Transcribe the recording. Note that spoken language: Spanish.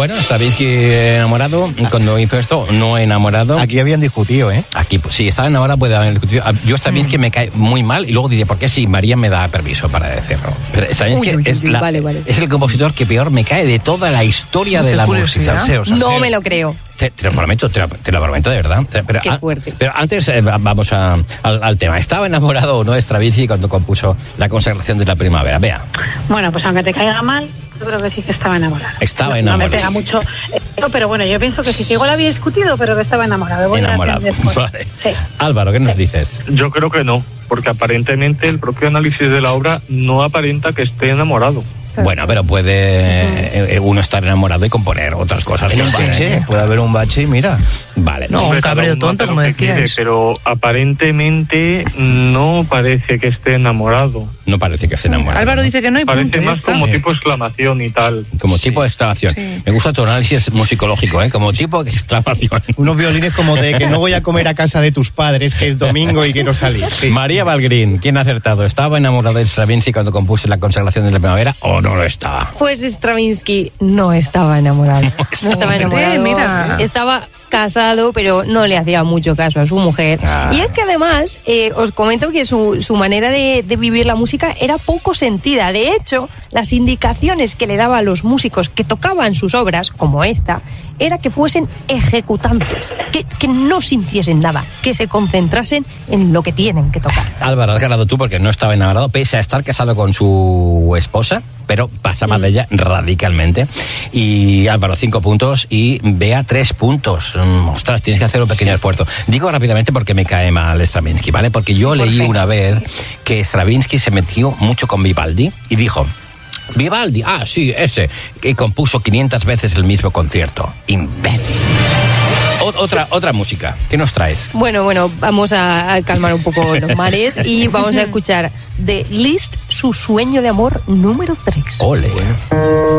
Bueno, Stravinsky enamorado, cuando hizo esto, no enamorado. Aquí habían discutido, ¿eh? Aquí, pues, si estaba enamorado puede haber discutido. Yo Stravinsky me cae muy mal y luego diré, ¿por qué si María me da permiso para decirlo? Pero Stravinsky es el compositor que peor me cae de toda la historia de la música. No me lo creo. Te lo prometo, te lo prometo de verdad. Pero, qué fuerte. Pero antes vamos al tema. ¿Estaba enamorado o no de Stravinsky cuando compuso La consagración de la primavera? Vea. Bueno, pues aunque te caiga mal, yo creo que sí que estaba enamorado. Estaba enamorado. No me pega mucho, pero bueno, yo pienso que sí, que igual había discutido, pero que estaba enamorado. Enamorado. Vale. Sí. Álvaro, ¿qué nos dices? Yo creo que no, porque aparentemente el propio análisis de la obra no aparenta que esté enamorado. Bueno, pero puede uno estar enamorado y componer otras cosas. Un bache, puede haber un bache y mira. Vale. No, un cabreo tonto, como decías. Pero aparentemente no parece que esté enamorado. No parece que esté enamorado. Álvaro dice que no y punto. Parece más como tipo exclamación y tal. Como tipo de exclamación. Sí. Me gusta tu análisis musicológico, ¿eh? Como tipo de exclamación. Unos violines como de que no voy a comer a casa de tus padres, que es domingo y quiero salir. Sí. María Valgrín, ¿quién ha acertado? ¿Estaba enamorado de Stravinsky cuando compuso La consagración de la primavera o no lo estaba? Pues Stravinsky no estaba enamorado. No estaba enamorado. Mira. Estaba casado, pero no le hacía mucho caso a su mujer. Y es que además, os comento que su manera de vivir la música era poco sentida. De hecho, las indicaciones que le daba a los músicos que tocaban sus obras, como esta, era que fuesen ejecutantes, que no sintiesen nada, que se concentrasen en lo que tienen que tocar. Álvaro, has ganado tú porque no estaba enamorado, pese a estar casado con su esposa, pero pasaba de ella radicalmente. Y Álvaro, 5 puntos y Bea, 3 puntos. Ostras, tienes que hacer un pequeño esfuerzo. Digo rápidamente porque me cae mal Stravinsky, ¿vale? Porque yo leí una vez que Stravinsky se metió mucho con Vivaldi y dijo: Vivaldi, sí, ese, que compuso 500 veces el mismo concierto. Imbécil. Otra música. ¿Qué nos traes? Bueno, vamos a calmar un poco los mares y vamos a escuchar de Liszt, su sueño de amor número 3. Ole.